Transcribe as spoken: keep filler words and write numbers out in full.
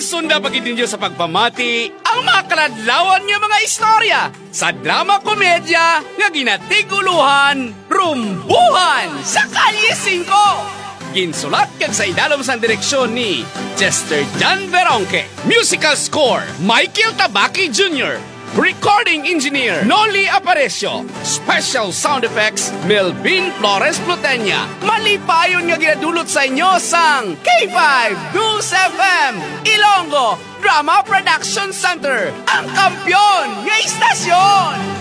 Sunda pagid ninyo sa pagpamati ang mga kaladlawan nga mga istorya sa drama komedya nga ginatiguluhan Rumbuhan sa Kalye singko. Ginsulat kag sa idalom sang direksyon ni Chester John Veronque. Musical score Michael Tabaki Junior Recording Engineer Noli Aparecio. Special Sound Effects Melvin Flores Plutenya. Malipayon nga ginadulot sa inyo sang K five News F M Ilonggo Drama Production Center, ang kampyon nga istasyon.